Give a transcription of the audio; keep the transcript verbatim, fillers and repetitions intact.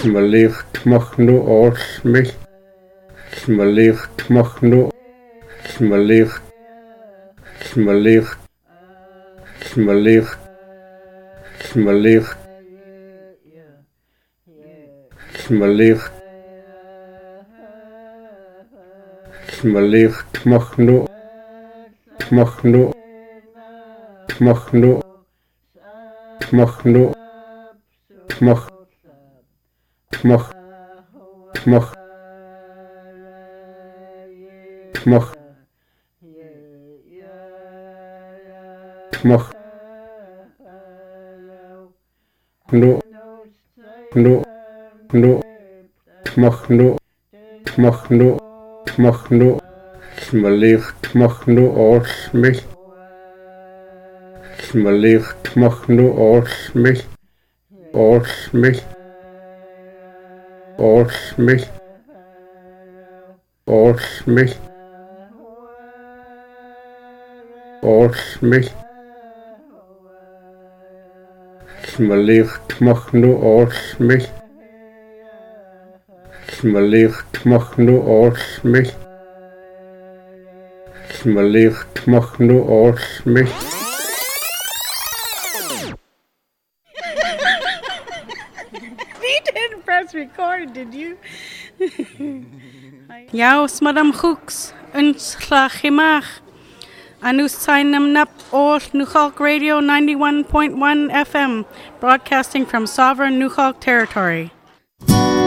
Smalicht mach nu aus mich. Smalicht mach nu. Smalicht. Smalicht. Smalicht. Smalicht. Smalicht. Smalicht mach nu. Mach nu. Mach nu. Mach nu. Mach. Mach. Mach. Mach. Mach. Nu. Nu. Nu. Mach nu. Mach nu. Mach nu. Smalicht mach nu aus mich. Smalicht mach nu aus mich. Aus mich. Aus mich. Aus mich. Aus mich. Smalicht mach nu aus mich. Smalicht mach nu aus mich. Smalicht mach nu aus mich. You didn't press record, did you? Jaus madam Hooks, uns slachimach. Anus sainam nap all Nuxalk Radio ninety-one point one F M, broadcasting from sovereign Nuxalk territory.